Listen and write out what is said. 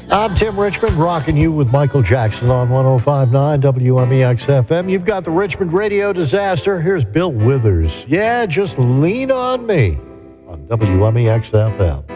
I'm Tim Richmond, rocking you with Michael Jackson on 105.9 WMEX FM. You've got the Richmond radio disaster. Here's Bill Withers. Yeah, just lean on me on WMEX FM.